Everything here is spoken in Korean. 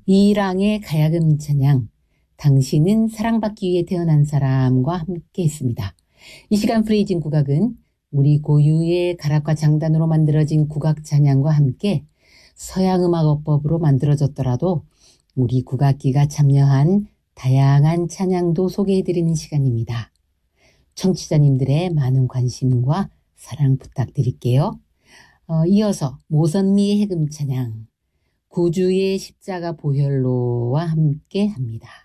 이랑의 가야금 찬양, 당신은 사랑받기 위해 태어난 사람과 함께 했습니다. 이 시간 프레이징 국악은 우리 고유의 가락과 장단으로 만들어진 국악 찬양과 함께 서양음악어법으로 만들어졌더라도 우리 국악기가 참여한 다양한 찬양도 소개해드리는 시간입니다. 청취자님들의 많은 관심과 사랑 부탁드릴게요. 이어서 모선미의 해금 찬양, 구주의 십자가 보혈로와 함께 합니다.